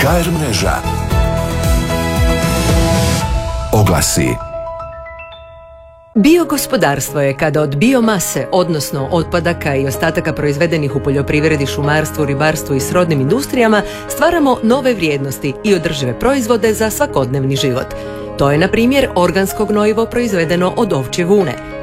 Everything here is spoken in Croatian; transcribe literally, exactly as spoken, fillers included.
K R mreža. Oglasi. Biogospodarstvo je kada od biomase, odnosno otpadaka i ostataka proizvedenih u poljoprivredi, šumarstvu, ribarstvu i srodnim industrijama, stvaramo nove vrijednosti i održive proizvode za svakodnevni život. To je, na primjer, organsko gnojivo proizvedeno od ovčje vune.